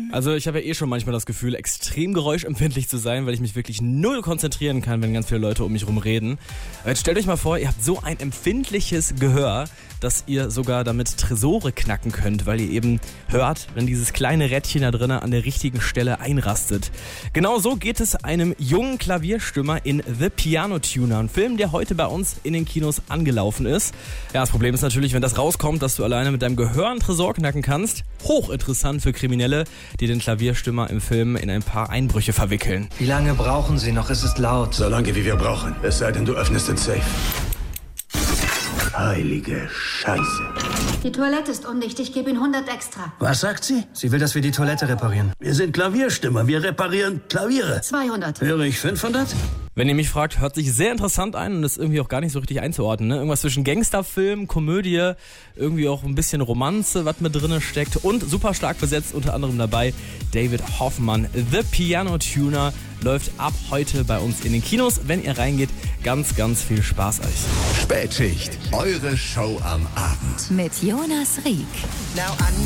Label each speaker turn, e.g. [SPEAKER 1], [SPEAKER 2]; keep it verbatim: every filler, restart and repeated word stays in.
[SPEAKER 1] Also ich habe ja eh schon manchmal das Gefühl, extrem geräuschempfindlich zu sein, weil ich mich wirklich null konzentrieren kann, wenn ganz viele Leute um mich rum reden. Aber jetzt stellt euch mal vor, ihr habt so ein empfindliches Gehör, dass ihr sogar damit Tresore knacken könnt, weil ihr eben hört, wenn dieses kleine Rädchen da drinnen an der richtigen Stelle einrastet. Genau so geht es einem jungen Klavierstimmer in The Piano Tuner, ein Film, der heute bei uns in den Kinos angelaufen ist. Ja, das Problem ist natürlich, wenn das rauskommt, dass du alleine mit deinem Gehör einen Tresor knacken kannst. Hochinteressant für Kriminelle, die den Klavierstimmer im Film in ein paar Einbrüche verwickeln.
[SPEAKER 2] Wie lange brauchen Sie noch? Es ist laut.
[SPEAKER 3] So lange, wie wir brauchen. Es sei denn, du öffnest den Safe. Heilige Scheiße.
[SPEAKER 4] Die Toilette ist undicht. Ich gebe Ihnen hundert extra.
[SPEAKER 3] Was sagt sie?
[SPEAKER 2] Sie will, dass wir die Toilette reparieren.
[SPEAKER 3] Wir sind Klavierstimmer. Wir reparieren Klaviere.
[SPEAKER 4] zweihundert.
[SPEAKER 3] Höre ich fünfhundert?
[SPEAKER 1] Wenn ihr mich fragt, hört sich sehr interessant an und ist irgendwie auch gar nicht so richtig einzuordnen. Ne? Irgendwas zwischen Gangsterfilm, Komödie, irgendwie auch ein bisschen Romanze, was mit drin steckt und super stark besetzt, unter anderem dabei David Hoffmann. The Piano Tuner läuft ab heute bei uns in den Kinos. Wenn ihr reingeht, ganz, ganz viel Spaß euch.
[SPEAKER 5] Spätschicht, eure Show am Abend.
[SPEAKER 6] Mit Jonas Rieck.
[SPEAKER 7] Now I